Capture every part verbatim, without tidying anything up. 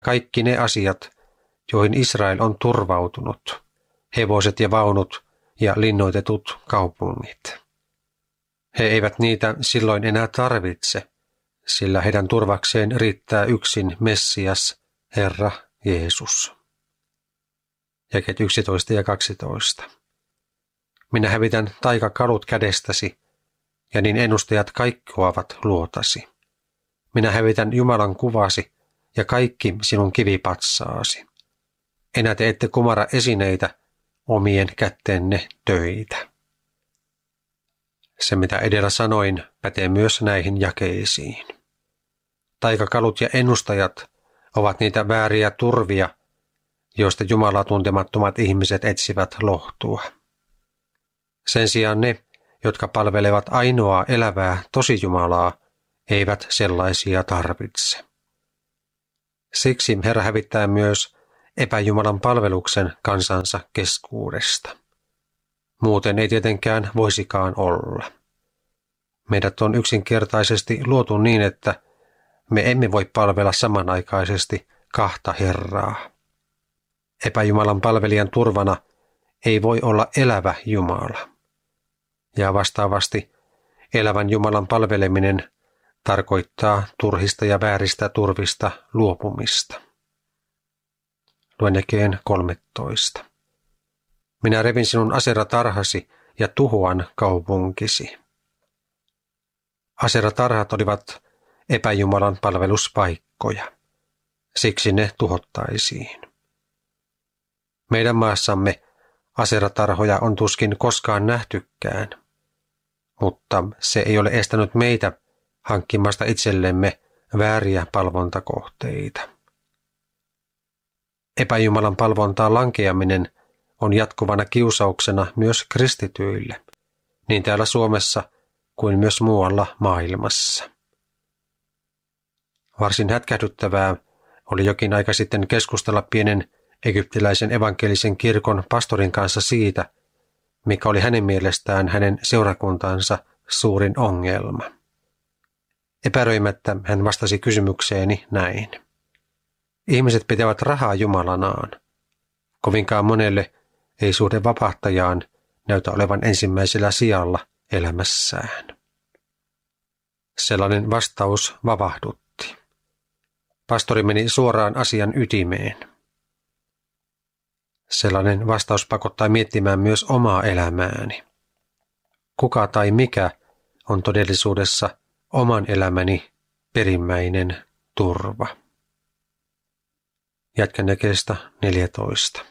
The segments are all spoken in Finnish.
kaikki ne asiat, joihin Israel on turvautunut, hevoset ja vaunut ja linnoitetut kaupungit. He eivät niitä silloin enää tarvitse, sillä heidän turvakseen riittää yksin Messias, Herra Jeesus. Jakeet yksitoista ja kaksitoista. Minä hävitän taikakalut kädestäsi, ja niin ennustajat kaikkoavat luotasi. Minä hävitän Jumalan kuvasi ja kaikki sinun kivipatsaasi. Enää te ette kumara esineitä, omien kätteenne töitä. Se, mitä edellä sanoin, pätee myös näihin jakeisiin. Taikakalut ja ennustajat ovat niitä vääriä turvia, joista Jumalaa tuntemattomat ihmiset etsivät lohtua. Sen sijaan ne, jotka palvelevat ainoaa elävää tosijumalaa, eivät sellaisia tarvitse. Siksi Herra hävittää myös epäjumalan palveluksen kansansa keskuudesta. Muuten ei tietenkään voisikaan olla. Meidät on yksinkertaisesti luotu niin, että me emme voi palvella samanaikaisesti kahta Herraa. Epäjumalan palvelijan turvana ei voi olla elävä Jumala. Ja vastaavasti elävän Jumalan palveleminen tarkoittaa turhista ja vääristä turvista luopumista. Luen jakeen kolmetoista. Minä revin sinun aseratarhasi ja tuhoan kaupunkisi. Aseratarhat olivat epäjumalan palveluspaikkoja. Siksi ne tuhottaisiin. Meidän maassamme aseratarhoja on tuskin koskaan nähtykään, mutta se ei ole estänyt meitä hankkimasta itsellemme vääriä palvontakohteita. Epäjumalan palvontaan lankeaminen on jatkuvana kiusauksena myös kristityille, niin täällä Suomessa kuin myös muualla maailmassa. Varsin hätkähdyttävää oli jokin aika sitten keskustella pienen egyptiläisen evankelisen kirkon pastorin kanssa siitä, mikä oli hänen mielestään hänen seurakuntansa suurin ongelma. Epäröimättä hän vastasi kysymykseeni näin. Ihmiset pitävät rahaa jumalanaan. Kovinkaan monelle ei suhde vapahtajaan näytä olevan ensimmäisellä sijalla elämässään. Sellainen vastaus vavahdutti. Pastori meni suoraan asian ytimeen. Sellainen vastaus pakottaa miettimään myös omaa elämääni. Kuka tai mikä on todellisuudessa oman elämäni perimmäinen turva? Jatkan jakeesta neljätoista.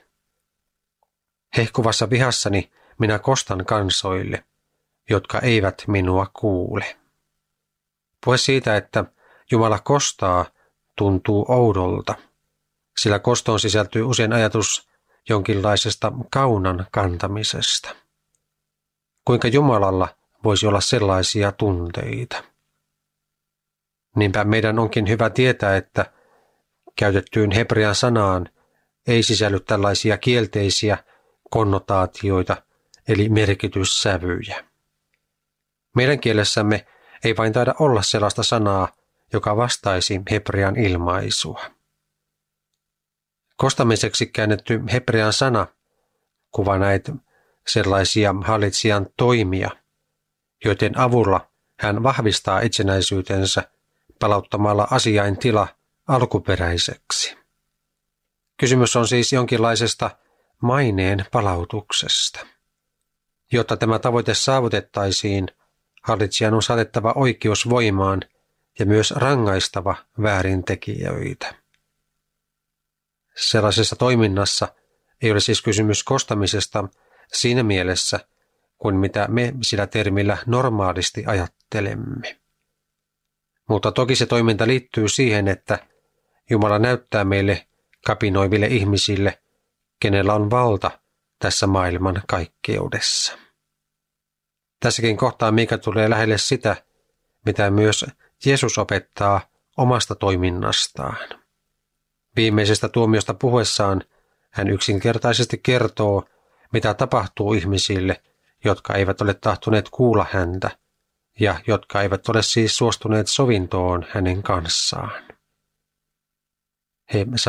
Hehkuvassa vihassani minä kostan kansoille, jotka eivät minua kuule. Puhe siitä, että Jumala kostaa, tuntuu oudolta, sillä kostoon sisältyy usein ajatus jonkinlaisesta kaunan kantamisesta. Kuinka Jumalalla voisi olla sellaisia tunteita? Niinpä meidän onkin hyvä tietää, että käytettyyn hebrean sanaan ei sisälly tällaisia kielteisiä konnotaatioita eli merkityssävyjä. Meidän kielessämme ei vain taida olla sellaista sanaa, joka vastaisi hebrean ilmaisua. Kostamiseksi käännetty hebrean sana kuvaa näitä sellaisia hallitsijan toimia, joiden avulla hän vahvistaa itsenäisyytensä palauttamalla asiain tila alkuperäiseksi. Kysymys on siis jonkinlaisesta maineen palautuksesta. Jotta tämä tavoite saavutettaisiin, hallitsijan on saatettava oikeus voimaan ja myös rangaistava väärintekijöitä. Sellaisessa toiminnassa ei ole siis kysymys kostamisesta siinä mielessä, kuin mitä me sillä termillä normaalisti ajattelemme. Mutta toki se toiminta liittyy siihen, että Jumala näyttää meille kapinoiville ihmisille, kenellä on valta tässä maailman kaikkeudessa. Tässäkin kohtaa mikä tulee lähelle sitä, mitä myös Jeesus opettaa omasta toiminnastaan. Viimeisestä tuomiosta puhuessaan hän yksinkertaisesti kertoo, mitä tapahtuu ihmisille, jotka eivät ole tahtoneet kuulla häntä ja jotka eivät ole siis suostuneet sovintoon hänen kanssaan. He